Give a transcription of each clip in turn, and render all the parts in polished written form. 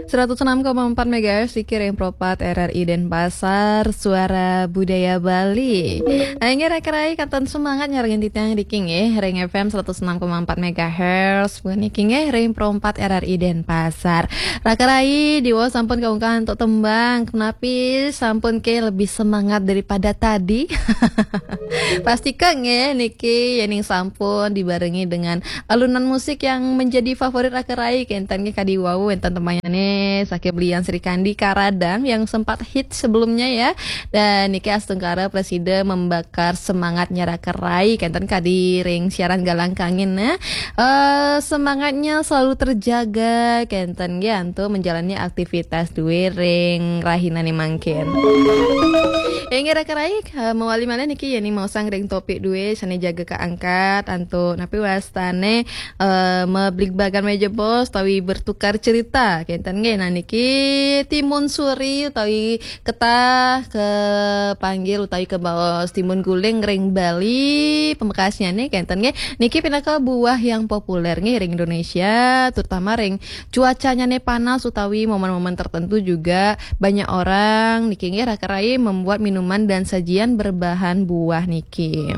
106,4 MHz Kirim Propat RRI Denpasar, Suara Budaya Bali. Akhirnya rekerai kanton semangat nyarengin titang diking Ring FM 106,4 MHz Buniking Ring Propat RRI Denpasar. Rekerai diwo sampun kaungkan untuk tembang. Kenapi sampun ke lebih semangat daripada tadi. Pastikan niki yening sampun dibarengi dengan alunan musik yang menjadi favorit rekerai kentan ke kadiwau enten temannya Sake Belian Sri Kandi Karadang yang sempat hit sebelumnya ya. Dan niki astungkara presiden membakar semangatnya rekerai kenten kadi ring siaran galang kangin semangatnya selalu terjaga kenten ya untuk menjalani aktivitas duwe ring rahinani mangkin. Yang rekerai mewali mana niki yani mau sang ring topik duwe sane jaga keangkat anto napi wastane meblik bagan meja bos tawi bertukar cerita kenten nge nah niki timun suri utawi ketah ke panggil utawi ke bawah timun guling ring Bali pemekasnya nih kenten nge niki pinaka buah yang populer nge ring Indonesia terutama ring cuacanya nih panas utawi momen-momen tertentu juga banyak orang niki nge rakerai membuat minuman dan sajian berbahan buah niki.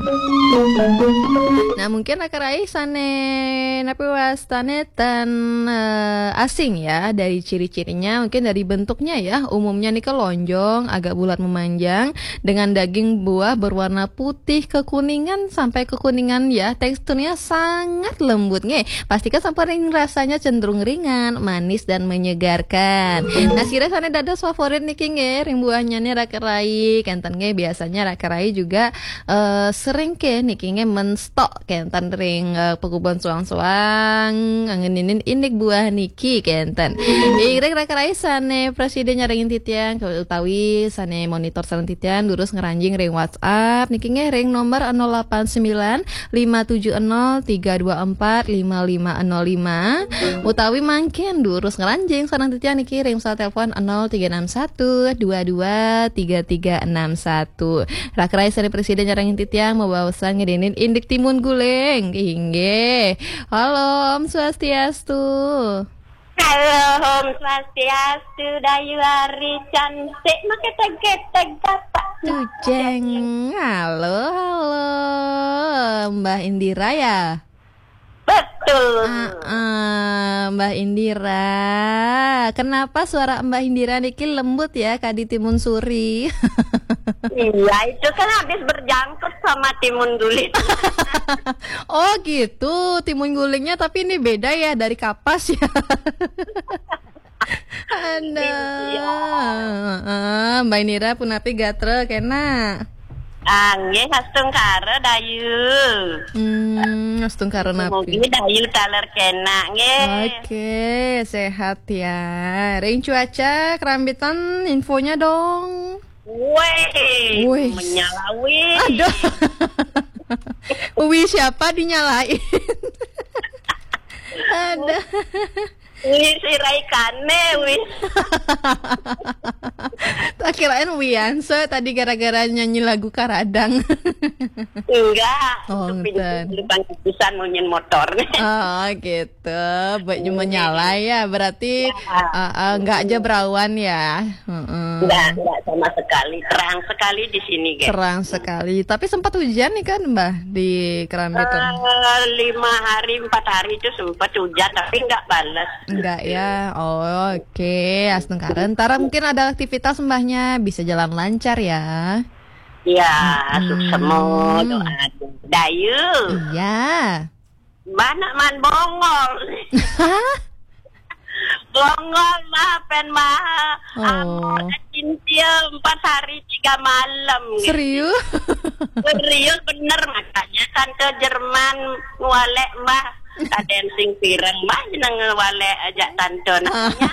Nah mungkin rakerai sane napi wastane tan asing ya dari ciri-cirinya mungkin dari bentuknya ya umumnya nih lonjong agak bulat memanjang dengan daging buah berwarna putih kekuningan sampai kekuningan ya teksturnya sangat lembut nge pastikan sampai rasanya cenderung ringan manis dan menyegarkan. Nah kira sana dados favorit nih nge ring buahnya nih rakerai kenten nge biasanya rakerai juga sering ke nih nge menstok kenten ring pekubun suang-suang angenin inik buah niki kenten. Ireng rakerai sane presiden nyarengin titian utawi sane monitor sane titian lurus ngeranjing ring WhatsApp niki nge ring nomor 089 570 324 5505 utawi mangkin lurus ngeranjing sareng titian niki ring sa telepon 0361 22 3361. Rakerai sane presiden nyarengin titian membawa usaha ngedenin indik timun guling hingga. Halo Om Swastiastu. Halo Om Swastiastu, Dayu Ari cantik make teg-teg bapak Tujeng. Halo Mbah Indira ya. Betul. Mbah Indira. Kenapa suara Mbah Indira niki lembut ya kadi timun suri? Iya itu kan habis berjangkut sama timun guling. Oh gitu, timun gulingnya tapi ini beda ya dari kapas ya. Ada. Mbak Indira punapi gatre kena. Nggih hastungkara Dayu. Hastungkara napi. Mugi Dayu taler kena nggih. Oke, sehat ya. Ring cuaca kerambitan infonya dong. Wih, menyala wih. Aduh. Wih siapa dinyalain? Ada. Wih si Raikane wih. Tak kirain Wianse tadi gara-gara nyanyi lagu Karadang. Enggak. Oh, depan kubusan nunyin motor. Oh gitu. Baju menyala ya. Berarti enggak aja berawan ya. Enggak sama sekali. Terang sekali di sini, guys. Terang sekali. Tapi sempat hujan nih kan, Mbah, di Kerambitan. 5 hari, 4 hari itu sempat hujan tapi enggak balas. Enggak ya. Oh, oke. Astungkara. Ntar mungkin ada aktivitas Mbahnya bisa jalan lancar ya. Iya, semua doa Dayu. Iya. Mana man bongol. Bongol mah pen mah. Amor cintia 4 hari 3 malam. Serius? Serius bener makanya tante Jerman walek mah dancing pirang mah jeneng walek ajak tante namanya.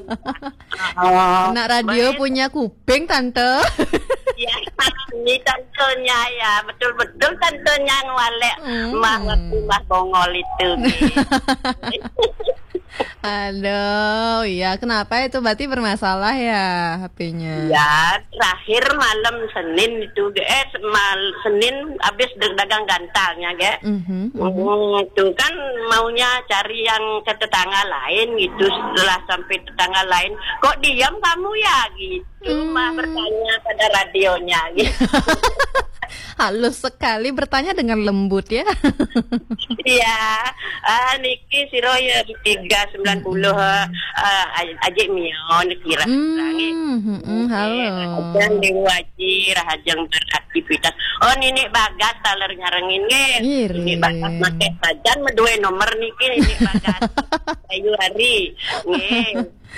Anak radio punya kuping tante. Ya, ini tantenya ya, betul-betul tantenya ngewalek mah waktu mah bongol itu. Aduh, iya kenapa itu berarti bermasalah ya HP-nya? Ya, terakhir malam Senin itu, Senin habis dagang gantalnya, itu kan maunya cari yang ke tetangga lain gitu. Setelah sampai tetangga lain, kok diam kamu ya gitu, mah bertanya pada radionya gitu. Halus sekali bertanya dengan lembut ya. Iya, niki siro ya 390 ajik mion kira langi. Halo. Ajang diwajir, ajang beraktivitas. Oh, nini bagas taler nyarengin ge. Iri. Nini bagas make sajan medue nomor niki nini bagas. Ayu hari. Nge.